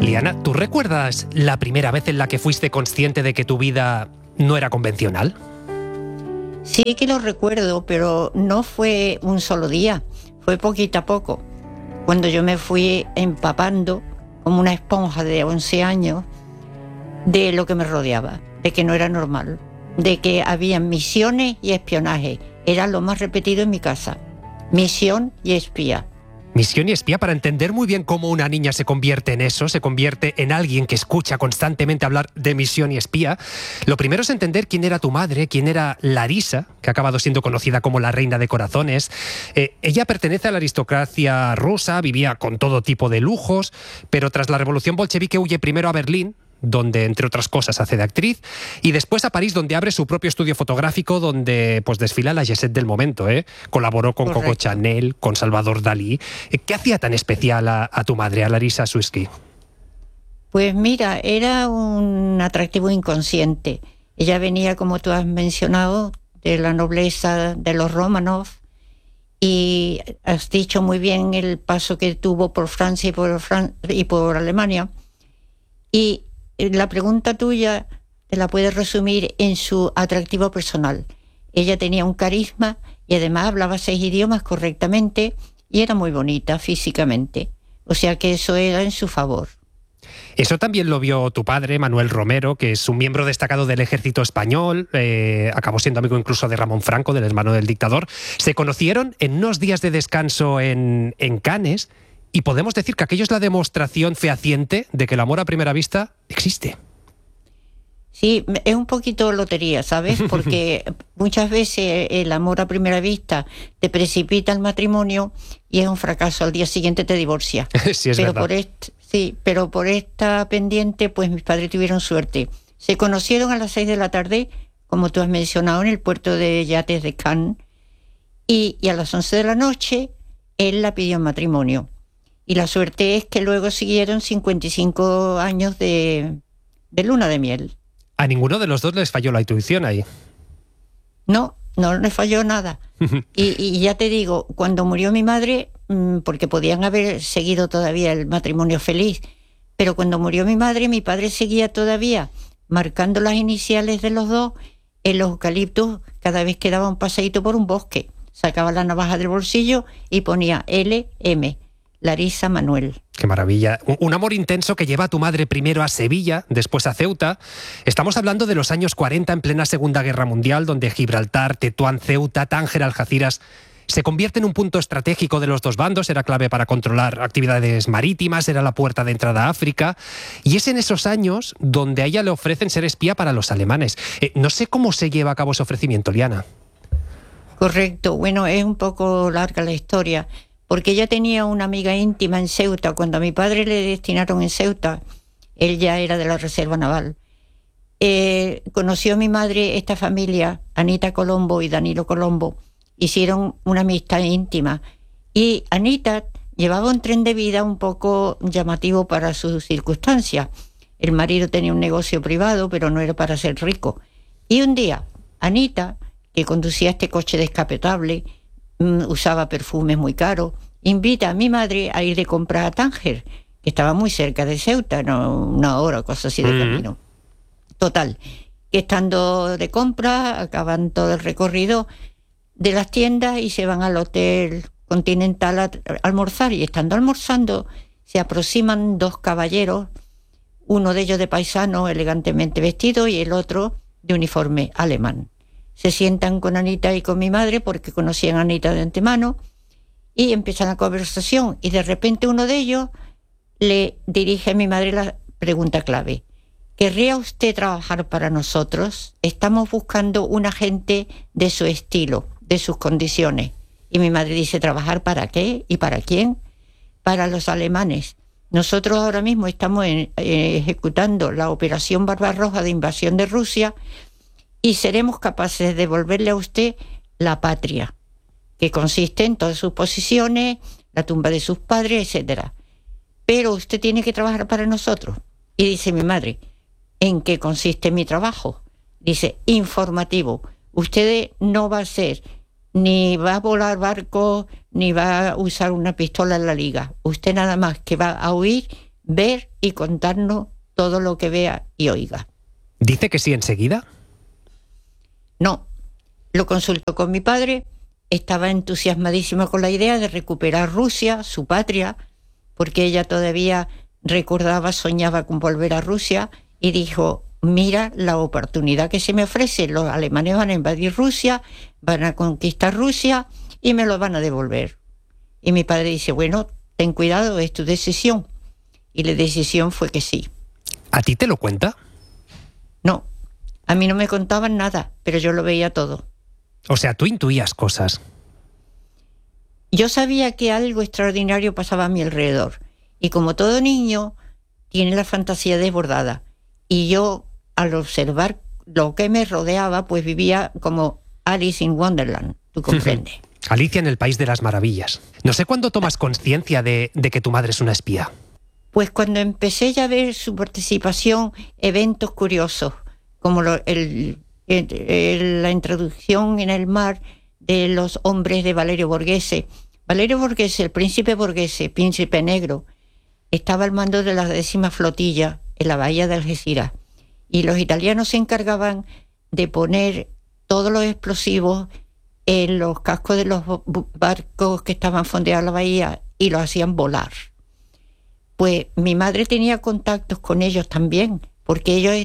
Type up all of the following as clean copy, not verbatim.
Liana, ¿tú recuerdas la primera vez en la que fuiste consciente de que tu vida no era convencional? Sí que lo recuerdo, pero no fue un solo día, fue poquito a poco. Cuando yo me fui empapando como una esponja de 11 años de lo que me rodeaba, de que no era normal, de que había misiones y espionaje. Era lo más repetido en mi casa, misión y espía. Misión y espía, para entender muy bien cómo una niña se convierte en eso, se convierte en alguien que escucha constantemente hablar de misión y espía. Lo primero es entender quién era tu madre, quién era Larisa, que ha acabado siendo conocida como la reina de corazones. Ella pertenece a la aristocracia rusa, vivía con todo tipo de lujos, pero tras la revolución bolchevique huye primero a Berlín, donde, entre otras cosas, hace de actriz, y después a París, donde abre su propio estudio fotográfico, donde pues desfila la Jet-set del momento. Colaboró con Coco Chanel, con Salvador Dalí. ¿Qué hacía tan especial a tu madre, a Larisa Susskind? Pues mira, era un atractivo inconsciente. Ella venía, como tú has mencionado, de la nobleza de los Romanov, y has dicho muy bien el paso que tuvo por Francia y por Alemania. Y la pregunta tuya te la puedes resumir en su atractivo personal. Ella tenía un carisma y además hablaba 6 idiomas correctamente y era muy bonita físicamente. O sea que eso era en su favor. Eso también lo vio tu padre, Manuel Romero, que es un miembro destacado del ejército español, acabó siendo amigo incluso de Ramón Franco, del hermano del dictador. Se conocieron en unos días de descanso en Cannes. Y podemos decir que aquello es la demostración fehaciente de que el amor a primera vista existe. Sí, es un poquito lotería, ¿sabes? Porque muchas veces el amor a primera vista te precipita al matrimonio y es un fracaso. Al día siguiente te divorcia. Sí, es pero verdad. Pero por esta pendiente, pues mis padres tuvieron suerte. Se conocieron a las 6 de la tarde, como tú has mencionado, en el puerto de yates de Cannes. Y a las 11 de la noche, él la pidió en matrimonio. Y la suerte es que luego siguieron 55 años de luna de miel. A ninguno de los dos les falló la intuición ahí. No les falló nada. Y ya te digo, cuando murió mi madre, porque podían haber seguido todavía el matrimonio feliz, pero cuando murió mi madre, mi padre seguía todavía marcando las iniciales de los dos en los eucaliptos cada vez que daba un paseíto por un bosque. Sacaba la navaja del bolsillo y ponía LM. Larisa Manuel. Qué maravilla. Un amor intenso que lleva a tu madre primero a Sevilla, después a Ceuta. Estamos hablando de los años 40, en plena Segunda Guerra Mundial, donde Gibraltar, Tetuán, Ceuta, Tánger, Algeciras se convierte en un punto estratégico de los dos bandos. Era clave para controlar actividades marítimas, era la puerta de entrada a África. Y es en esos años donde a ella le ofrecen ser espía para los alemanes. No sé cómo se lleva a cabo ese ofrecimiento, Liana. Correcto. Bueno, es un poco larga la historia, porque ella tenía una amiga íntima en Ceuta. Cuando a mi padre le destinaron en Ceuta, él ya era de la Reserva Naval. Conoció a mi madre esta familia, Anita Colombo y Danilo Colombo. Hicieron una amistad íntima. Y Anita llevaba un tren de vida un poco llamativo para sus circunstancias. El marido tenía un negocio privado, pero no era para ser rico. Y un día, Anita, que conducía este coche descapotable, usaba perfumes muy caros, invita a mi madre a ir de compras a Tánger, que estaba muy cerca de Ceuta, no, 1 hora o cosas así de camino. Total, que estando de compras, acaban todo el recorrido de las tiendas y se van al hotel Continental a almorzar, y estando almorzando se aproximan 2 caballeros, uno de ellos de paisano elegantemente vestido y el otro de uniforme alemán. Se sientan con Anita y con mi madre porque conocían a Anita de antemano y empiezan la conversación, y de repente uno de ellos le dirige a mi madre la pregunta clave: ¿querría usted trabajar para nosotros? Estamos buscando un agente de su estilo, de sus condiciones. Y mi madre dice: ¿trabajar para qué? ¿Y para quién? Para los alemanes. Nosotros ahora mismo estamos ejecutando la operación Barbarroja de invasión de Rusia, y seremos capaces de devolverle a usted la patria, que consiste en todas sus posesiones, la tumba de sus padres, etc. Pero usted tiene que trabajar para nosotros. Y dice mi madre: ¿en qué consiste mi trabajo? Dice: informativo. Usted no va a ser, ni va a volar barcos, ni va a usar una pistola en la liga. Usted nada más que va a oír ver y contarnos todo lo que vea y oiga. ¿Dice que sí enseguida? No, lo consultó con mi padre, estaba entusiasmadísima con la idea de recuperar Rusia, su patria, porque ella todavía recordaba, soñaba con volver a Rusia, y dijo: mira la oportunidad que se me ofrece, los alemanes van a invadir Rusia, van a conquistar Rusia y me lo van a devolver. Y mi padre dice: bueno, ten cuidado, es tu decisión. Y la decisión fue que sí. ¿A ti te lo cuenta? No, a mí no me contaban nada, pero yo lo veía todo. O sea, tú intuías cosas. Yo sabía que algo extraordinario pasaba a mi alrededor. Y como todo niño, tiene la fantasía desbordada. Y yo, al observar lo que me rodeaba, pues vivía como Alice in Wonderland, ¿tú comprendes? Alicia en el País de las Maravillas. No sé cuándo tomas conciencia de que tu madre es una espía. Pues cuando empecé ya a ver su participación, eventos curiosos, como la introducción en el mar de los hombres de Valerio Borghese. Valerio Borghese, el príncipe Borghese, príncipe negro, estaba al mando de la 10ª flotilla en la bahía de Algeciras. Y los italianos se encargaban de poner todos los explosivos en los cascos de los barcos que estaban fondeados en la bahía y los hacían volar. Pues mi madre tenía contactos con ellos también, porque ellos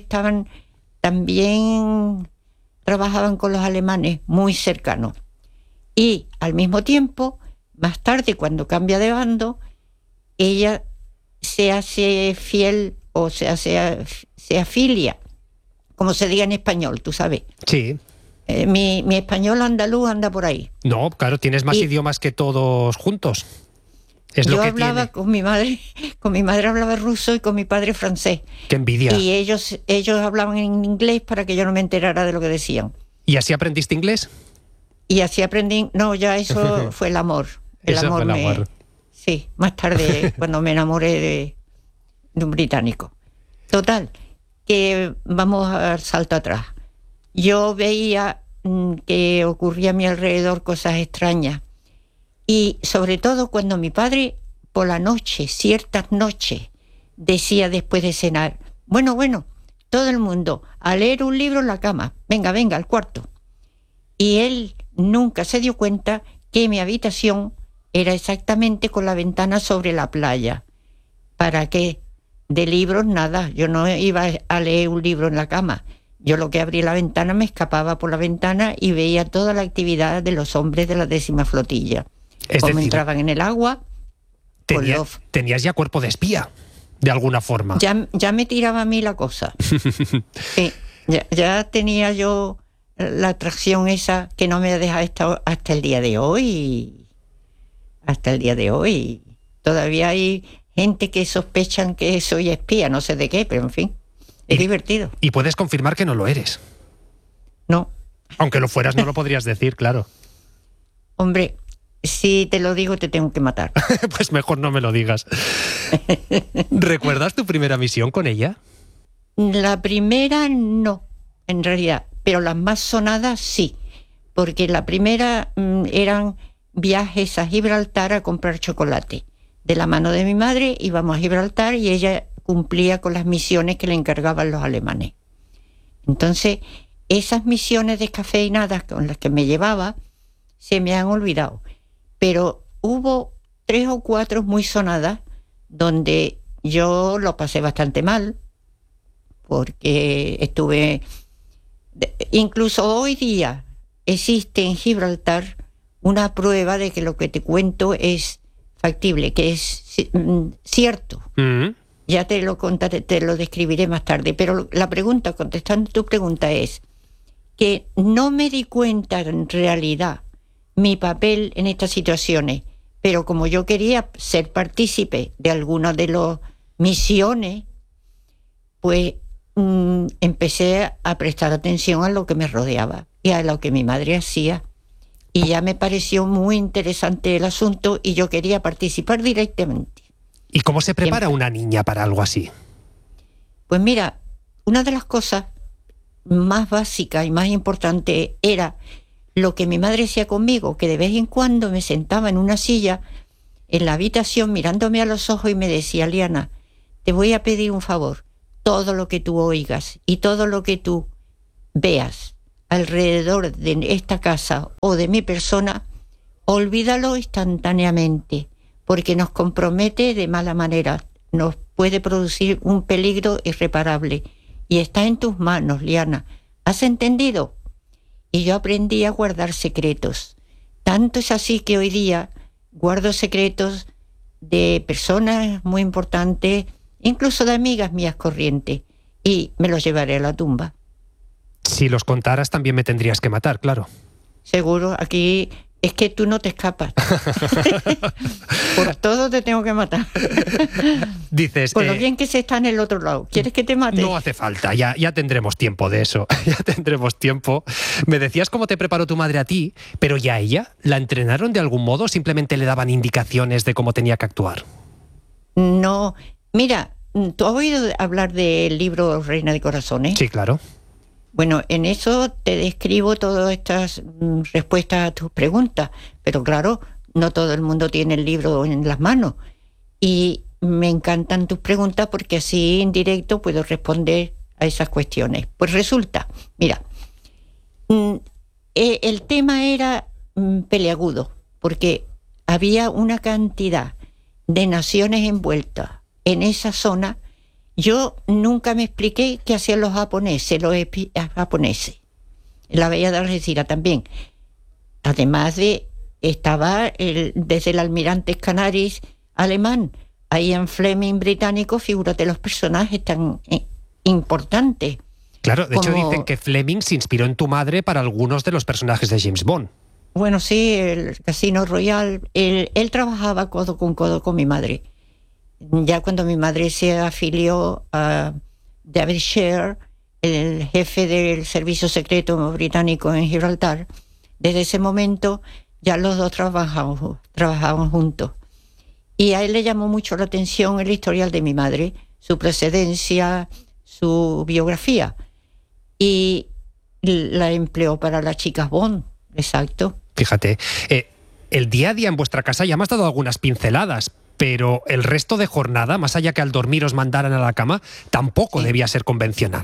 también trabajaban con los alemanes muy cercanos. Y al mismo tiempo, más tarde, cuando cambia de bando, ella se hace fiel o se afilia, como se diga en español, tú sabes. Sí. Mi español andaluz anda por ahí. No, claro, tienes más idiomas que todos juntos. Yo hablaba con mi madre hablaba ruso y con mi padre francés. ¡Qué envidia! Y ellos hablaban en inglés para que yo no me enterara de lo que decían. ¿Y así aprendiste inglés? Y así aprendí. No, ya eso fue el amor. Sí, más tarde, cuando me enamoré de un británico. Total, que vamos al salto atrás. Yo veía que ocurría a mi alrededor cosas extrañas. Y sobre todo cuando mi padre, por la noche, ciertas noches, decía después de cenar: bueno, todo el mundo a leer un libro en la cama, venga, al cuarto. Y él nunca se dio cuenta que mi habitación era exactamente con la ventana sobre la playa. ¿Para qué? De libros nada, yo no iba a leer un libro en la cama. Yo lo que abría la ventana, me escapaba por la ventana y veía toda la actividad de los hombres de la 10ª flotilla. Como entraban en el agua. Tenías ya cuerpo de espía, de alguna forma. Ya me tiraba a mí la cosa. Sí, ya tenía yo la atracción esa que no me ha dejado hasta el día de hoy. Hasta el día de hoy. Todavía hay gente que sospechan que soy espía, no sé de qué, pero en fin, es divertido. Y puedes confirmar que no lo eres. No. Aunque lo fueras, no lo podrías decir, claro. Hombre, si te lo digo, te tengo que matar. Pues mejor no me lo digas. ¿Recuerdas tu primera misión con ella? La primera no, en realidad, pero las más sonadas sí, porque la primera eran viajes a Gibraltar a comprar chocolate. De la mano de mi madre íbamos a Gibraltar y ella cumplía con las misiones que le encargaban los alemanes. Entonces, esas misiones descafeinadas con las que me llevaba se me han olvidado. Pero hubo 3 o 4 muy sonadas donde yo lo pasé bastante mal, porque estuve... Incluso hoy día existe en Gibraltar una prueba de que lo que te cuento es factible, que es cierto. Ya te lo contaré, te lo describiré más tarde, pero la pregunta, contestando tu pregunta, es que no me di cuenta en realidad mi papel en estas situaciones, pero como yo quería ser partícipe de algunas de las misiones, pues empecé a prestar atención a lo que me rodeaba y a lo que mi madre hacía. Y ya me pareció muy interesante el asunto y yo quería participar directamente. ¿Y cómo se prepara una niña para algo así? Pues mira, una de las cosas más básicas y más importantes era lo que mi madre hacía conmigo, que de vez en cuando me sentaba en una silla en la habitación mirándome a los ojos y me decía: Liana, te voy a pedir un favor. Todo lo que tú oigas y todo lo que tú veas alrededor de esta casa o de mi persona, olvídalo instantáneamente, porque nos compromete de mala manera, nos puede producir un peligro irreparable. Y está en tus manos, Liana. ¿Has entendido? Y yo aprendí a guardar secretos. Tanto es así que hoy día guardo secretos de personas muy importantes, incluso de amigas mías corrientes, y me los llevaré a la tumba. Si los contaras también me tendrías que matar, claro. Seguro, aquí es que tú no te escapas. Por todo te tengo que matar. Dices... Por lo bien que se está en el otro lado. ¿Quieres que te mate? No hace falta, ya tendremos tiempo de eso. Ya tendremos tiempo. Me decías cómo te preparó tu madre a ti, pero ¿ya a ella? ¿La entrenaron de algún modo o simplemente le daban indicaciones de cómo tenía que actuar? No. Mira, ¿tú has oído hablar del libro Reina de Corazones? Sí, claro. Bueno, en eso te describo todas estas respuestas a tus preguntas, pero claro, no todo el mundo tiene el libro en las manos. Y me encantan tus preguntas porque así en directo puedo responder a esas cuestiones. Pues resulta, mira, el tema era peliagudo, porque había una cantidad de naciones envueltas en esa zona. Yo nunca me expliqué qué hacían los japoneses, La veía de Algeciras también. Además estaba desde el almirante Canaris alemán, Ian Fleming británico, figúrate los personajes tan importantes. Claro, de hecho dicen que Fleming se inspiró en tu madre para algunos de los personajes de James Bond. Bueno, sí, el Casino Royale, él trabajaba codo con mi madre. Ya cuando mi madre se afilió a David Sher, el jefe del servicio secreto británico en Gibraltar, desde ese momento ya los dos trabajaban juntos. Y a él le llamó mucho la atención el historial de mi madre, su precedencia, su biografía. Y la empleó para las chicas Bond, exacto. Fíjate, el día a día en vuestra casa ya me has dado algunas pinceladas, pero el resto de jornada, más allá que al dormir os mandaran a la cama, tampoco debía ser convencional.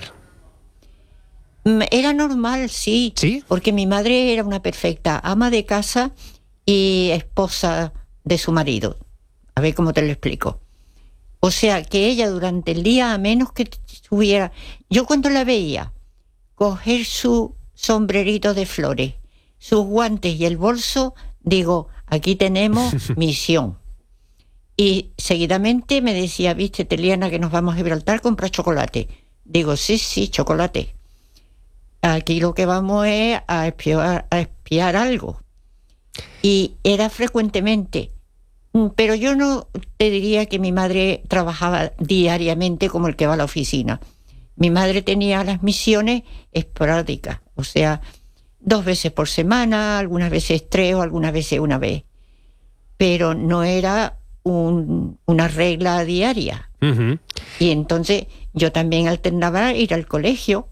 Era normal, sí. ¿Sí? Porque mi madre era una perfecta ama de casa y esposa de su marido. A ver cómo te lo explico. O sea, que ella durante el día, a menos que tuviera... Yo cuando la veía coger su sombrerito de flores, sus guantes y el bolso, digo, aquí tenemos misión. Y seguidamente me decía, vístete, Liana, que nos vamos a Gibraltar, compra chocolate. Digo, sí, chocolate. Aquí lo que vamos es a espiar algo. Y era frecuentemente. Pero yo no te diría que mi madre trabajaba diariamente como el que va a la oficina. Mi madre tenía las misiones esporádicas, o sea, 2 veces por semana, algunas veces 3 o algunas veces 1 vez. Pero no era una regla diaria. Uh-huh. Y entonces yo también alternaba ir al colegio,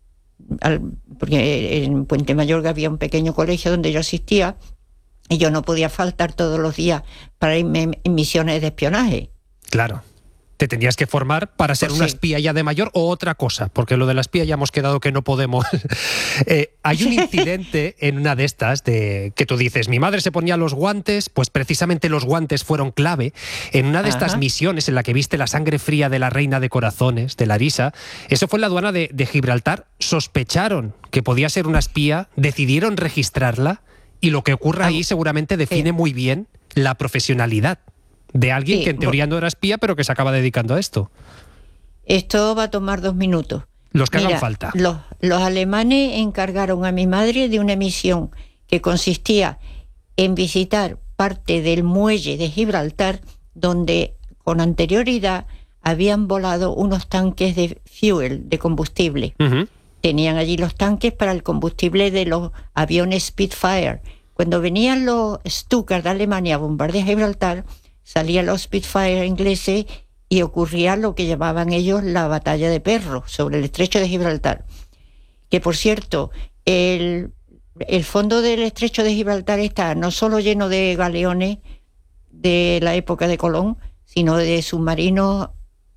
porque en Puente Mayorga había un pequeño colegio donde yo asistía y yo no podía faltar todos los días para irme en misiones de espionaje. Claro. Te tenías que formar para ser una espía ya de mayor o otra cosa, porque lo de la espía ya hemos quedado que no podemos. Hay un incidente en una de estas que tú dices, mi madre se ponía los guantes, pues precisamente los guantes fueron clave. En una de estas misiones en la que viste la sangre fría de la Reina de Corazones, de Larisa, eso fue en la aduana de Gibraltar, sospecharon que podía ser una espía, decidieron registrarla y lo que ocurra ahí seguramente define muy bien la profesionalidad de alguien que en teoría no era espía, pero que se acaba dedicando a esto. Esto va a tomar 2 minutos. Los que hagan falta. Los alemanes encargaron a mi madre de una misión que consistía en visitar parte del muelle de Gibraltar, donde con anterioridad habían volado unos tanques de fuel, de combustible. Uh-huh. Tenían allí los tanques para el combustible de los aviones Spitfire. Cuando venían los Stuka de Alemania a bombardear Gibraltar, salían los Spitfire ingleses y ocurría lo que llamaban ellos la batalla de perros sobre el estrecho de Gibraltar. Que, por cierto, el fondo del estrecho de Gibraltar está no solo lleno de galeones de la época de Colón, sino de submarinos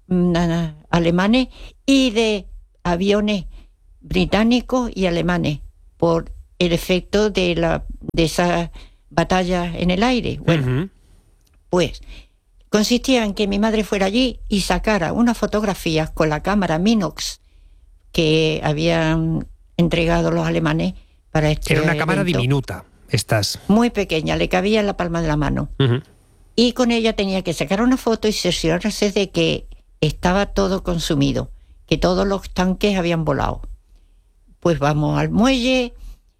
alemanes y de aviones británicos y alemanes por el efecto de esas batallas en el aire. Bueno, pues consistía en que mi madre fuera allí y sacara unas fotografías con la cámara Minox que habían entregado los alemanes para este Era una cámara evento. diminuta, estas. Muy pequeña, le cabía en la palma de la mano. Y con ella tenía que sacar una foto y cerciorarse de que estaba todo consumido, que todos los tanques habían volado. Pues vamos al muelle,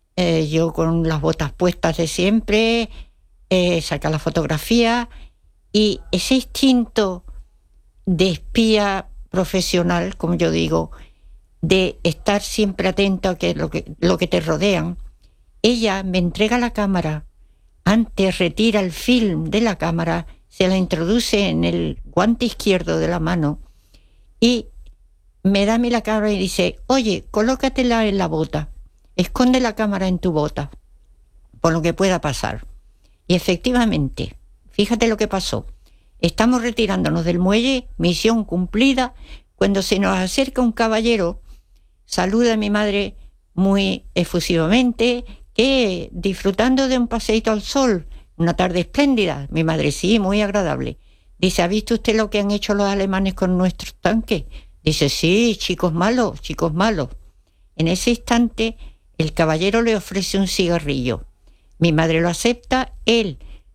yo con las botas puestas de siempre, saca la fotografía, y ese instinto de espía profesional, como yo digo, de estar siempre atento a lo que te rodean, ella me entrega la cámara, antes retira el film de la cámara, se la introduce en el guante izquierdo de la mano y me da a mí la cámara y dice: oye, colócatela en la bota, esconde la cámara en tu bota, por lo que pueda pasar. Y efectivamente, fíjate lo que pasó. Estamos retirándonos del muelle, misión cumplida, cuando se nos acerca un caballero, saluda a mi madre muy efusivamente, que disfrutando de un paseíto al sol, una tarde espléndida. Mi madre: sí, muy agradable. Dice: ¿ha visto usted lo que han hecho los alemanes con nuestros tanques? Dice: sí, chicos malos, chicos malos. En ese instante, el caballero le ofrece un cigarrillo. Mi madre lo acepta, él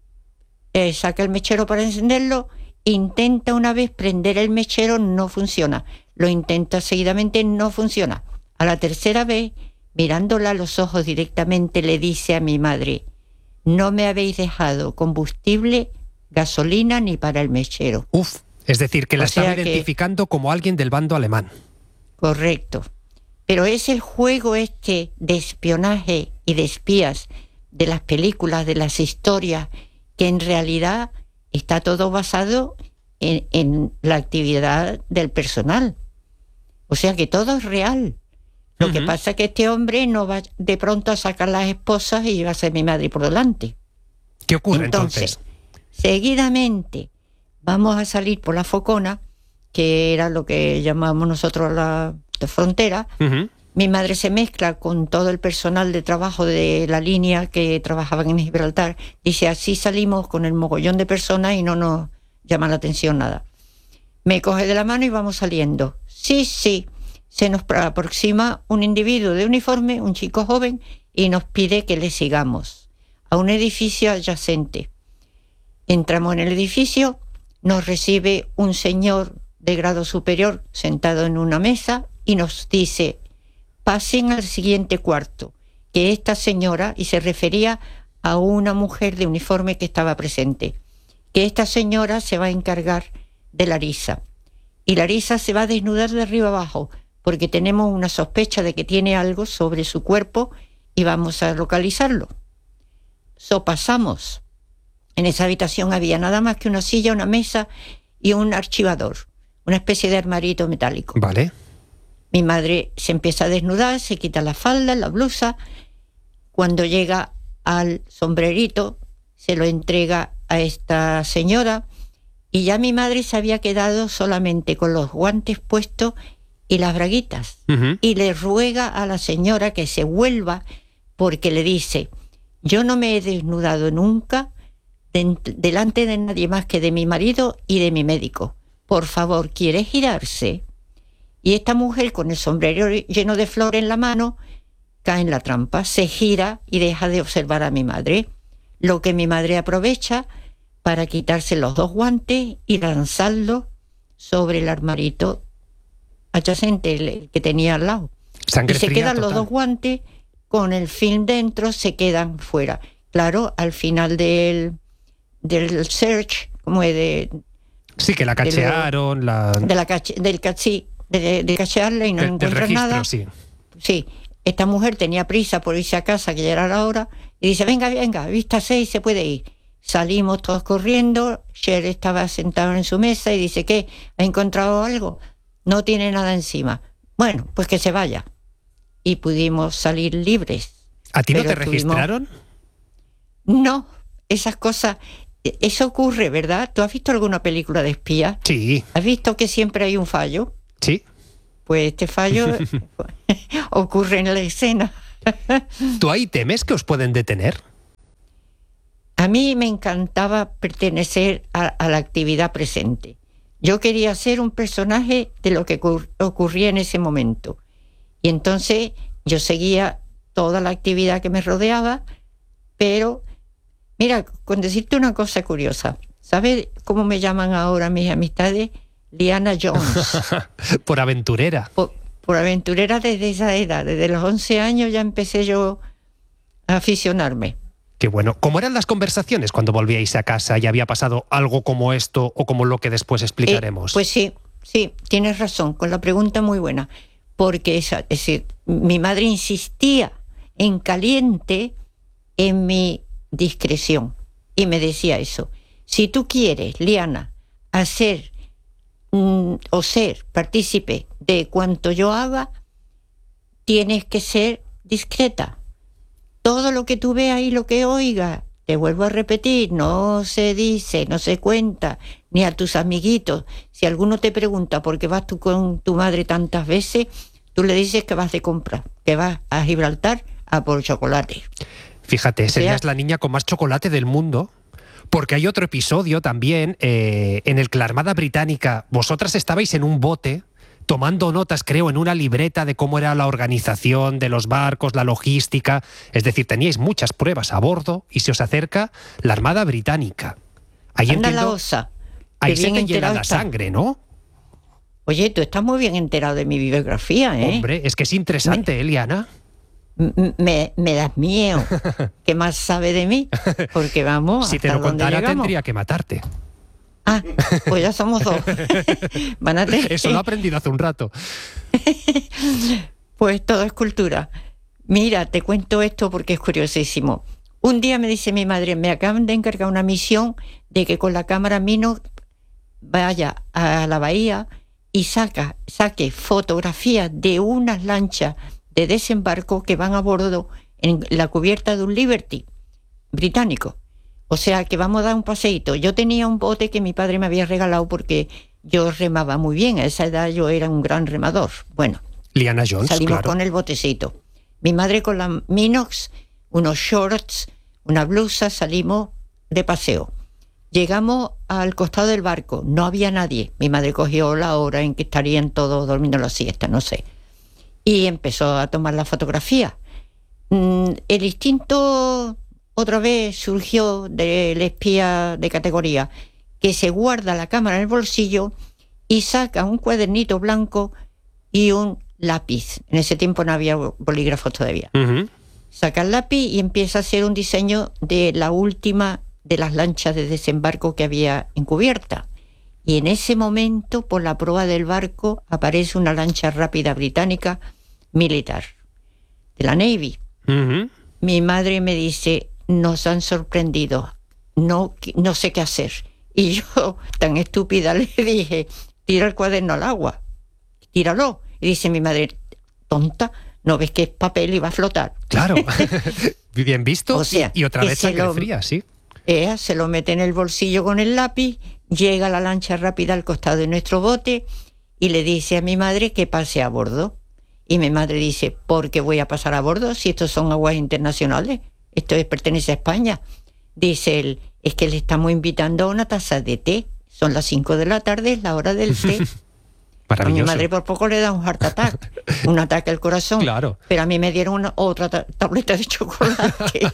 saca el mechero para encenderlo, intenta una vez prender el mechero, no funciona. Lo intenta seguidamente, no funciona. A la tercera vez, mirándola a los ojos directamente, le dice a mi madre: no me habéis dejado combustible, gasolina ni para el mechero. Uf, es decir, que la O sea estaba identificando como alguien del bando alemán. Correcto. Pero es el juego este de espionaje y de espías de las películas, de las historias, que en realidad está todo basado en la actividad del personal. O sea que todo es real. Lo que pasa es que este hombre no va de pronto a sacar las esposas y llevarse a mi madre por delante. ¿Qué ocurre entonces? Seguidamente vamos a salir por la Focona, que era lo que llamamos nosotros la frontera. Mi madre se mezcla con todo el personal de trabajo de la línea que trabajaban en Gibraltar. Dice: así salimos con el mogollón de personas y no nos llama la atención nada. Me coge de la mano y vamos saliendo. Sí, se nos aproxima un individuo de uniforme, un chico joven, y nos pide que le sigamos a un edificio adyacente. Entramos en el edificio, nos recibe un señor de grado superior sentado en una mesa y nos dice: pasen al siguiente cuarto, que esta señora, y se refería a una mujer de uniforme que estaba presente, que esta señora se va a encargar de Larisa. Y Larisa se va a desnudar de arriba abajo, porque tenemos una sospecha de que tiene algo sobre su cuerpo y vamos a localizarlo. Pasamos. En esa habitación había nada más que una silla, una mesa y un archivador, una especie de armarito metálico. Vale. Mi madre se empieza a desnudar, se quita la falda, la blusa. Cuando llega al sombrerito, se lo entrega a esta señora y ya mi madre se había quedado solamente con los guantes puestos y las braguitas. Y le ruega a la señora que se vuelva porque le dice: yo no me he desnudado nunca delante de nadie más que de mi marido y de mi médico. Por favor, ¿quiere girarse? Y esta mujer, con el sombrero lleno de flores en la mano, cae en la trampa, se gira y deja de observar a mi madre, lo que mi madre aprovecha para quitarse los dos guantes y lanzarlos sobre el armarito adyacente, el que tenía al lado. Sangre y se fría quedan total. los dos guantes con el film dentro, se quedan fuera. Claro, al final del search, como es Sí, que la cachearon, de cachearla y no del encuentran registro, nada. sí. Sí, esta mujer tenía prisa por irse a casa, que ya era la hora, y dice: venga, vístase y se puede ir. Salimos todos corriendo. Cher estaba sentado en su mesa y dice: ¿qué? ¿Ha encontrado algo? No tiene nada encima. Bueno, pues que se vaya. Y pudimos salir libres. ¿A ti no Pero te registraron? No, esas cosas Eso ocurre, ¿verdad? ¿Tú has visto alguna película de espías? Sí. ¿Has visto que siempre hay un fallo? Sí. Pues este fallo ocurre en la escena. ¿Tú ahí temes que os pueden detener? A mí me encantaba pertenecer a la actividad presente. Yo quería ser un personaje de lo que ocurría en ese momento. Y entonces yo seguía toda la actividad que me rodeaba, pero, mira, con decirte una cosa curiosa, ¿sabes cómo me llaman ahora mis amistades? Liana Jones. Por aventurera. Por aventurera desde esa edad, desde los 11 años ya empecé yo a aficionarme. Qué bueno. ¿Cómo eran las conversaciones cuando volvíais a casa y había pasado algo como esto o como lo que después explicaremos? Pues sí, tienes razón, con la pregunta muy buena, porque es decir, mi madre insistía en caliente en mi discreción y me decía eso. Si tú quieres, Liana, hacer o ser partícipe de cuanto yo haga, tienes que ser discreta. Todo lo que tú veas y lo que oigas, te vuelvo a repetir, no se dice, no se cuenta, ni a tus amiguitos. Si alguno te pregunta por qué vas tú con tu madre tantas veces, tú le dices que vas de compra, que vas a Gibraltar a por chocolate. Fíjate, serías la niña con más chocolate del mundo. Porque hay otro episodio también en el que la Armada Británica, vosotras estabais en un bote tomando notas, creo, en una libreta de cómo era la organización de los barcos, la logística. Es decir, teníais muchas pruebas a bordo y se os acerca la Armada Británica. Ahí Anda entiendo, la osa. ahí se te llena la sangre, ¿no? Oye, tú estás muy bien enterado de mi biografía, ¿eh? Hombre, es que es interesante, Liana. Me das miedo. ¿Qué más sabe de mí? Porque vamos, si te lo contara tendría que matarte. Ah, pues ya somos dos. Eso lo he aprendido hace un rato. Pues todo es cultura. Mira, te cuento esto porque es curiosísimo. Un día me dice mi madre, me acaban de encargar una misión de que con la cámara Minox vaya a la bahía y saque fotografías de unas lanchas de desembarco que van a bordo en la cubierta de un Liberty británico. O sea, que vamos a dar un paseíto. Yo tenía un bote que mi padre me había regalado porque yo remaba muy bien. A esa edad yo era un gran remador. Bueno, Liana Jones, salimos claro, con el botecito. Mi madre con la Minox, unos shorts, una blusa, salimos de paseo. Llegamos al costado del barco. No había nadie. Mi madre cogió la hora en que estarían todos durmiendo la siesta, no sé. Y empezó a tomar la fotografía. El instinto otra vez surgió del espía de categoría, que se guarda la cámara en el bolsillo y saca un cuadernito blanco y un lápiz. En ese tiempo no había bolígrafos todavía. Saca el lápiz y empieza a hacer un diseño de la última de las lanchas de desembarco que había en cubierta. Y en ese momento, por la proa del barco, aparece una lancha rápida británica militar, de la Navy. Mi madre me dice, nos han sorprendido, no sé qué hacer. Y yo, tan estúpida, le dije, tira el cuaderno al agua, tíralo. Y dice mi madre, tonta, ¿no ves que es papel y va a flotar? Claro, bien visto. O sea, y otra vez sangre fría, sí. Ella se lo mete en el bolsillo con el lápiz, llega la lancha rápida al costado de nuestro bote y le dice a mi madre que pase a bordo. Y mi madre dice, ¿por qué voy a pasar a bordo si estos son aguas internacionales? Esto pertenece a España. Dice él, es que le estamos invitando a una taza de té. Son las 5 de la tarde, es la hora del té. A mi madre por poco le da un heart attack, un ataque al corazón. Claro. Pero a mí me dieron otra tableta de chocolate.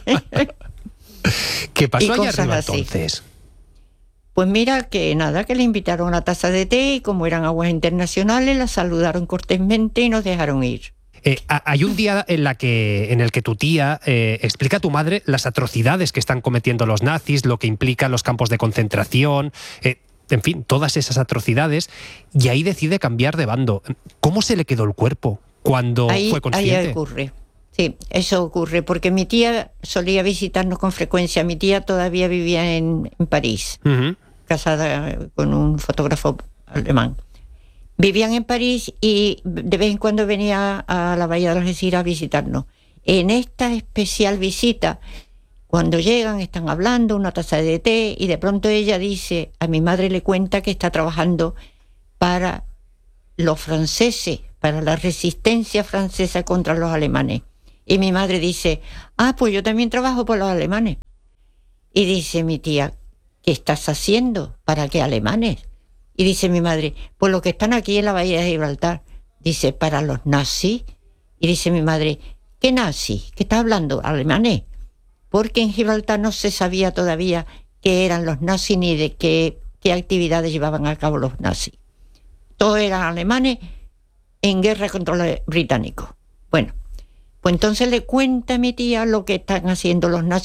¿Qué pasó allá arriba entonces? Pues mira, que nada, que le invitaron a una taza de té y como eran aguas internacionales, la saludaron cortésmente y nos dejaron ir. Hay un día en el que tu tía explica a tu madre las atrocidades que están cometiendo los nazis, lo que implican los campos de concentración, en fin, todas esas atrocidades, y ahí decide cambiar de bando. ¿Cómo se le quedó el cuerpo cuando fue consciente? Ahí ocurre. Sí, eso ocurre, porque mi tía solía visitarnos con frecuencia. Mi tía todavía vivía en París, casada con un fotógrafo alemán. Vivían en París y de vez en cuando venía a la Bahía de Algeciras a visitarnos. En esta especial visita, Cuando llegan están hablando, una taza de té, y de pronto ella dice, a mi madre le cuenta que está trabajando para los franceses, para la resistencia francesa contra los alemanes. Y mi madre dice, pues yo también trabajo por los alemanes. Y dice mi tía, ¿qué estás haciendo? ¿Para qué alemanes? Y dice mi madre, pues los que están aquí en la bahía de Gibraltar. Dice, ¿para los nazis? Y dice mi madre, ¿qué nazis? ¿Qué estás hablando? ¿Alemanes? Porque en Gibraltar no se sabía todavía qué eran los nazis ni de qué actividades llevaban a cabo los nazis. Todos eran alemanes en guerra contra los británicos. Bueno, pues entonces le cuenta a mi tía lo que están haciendo los nazis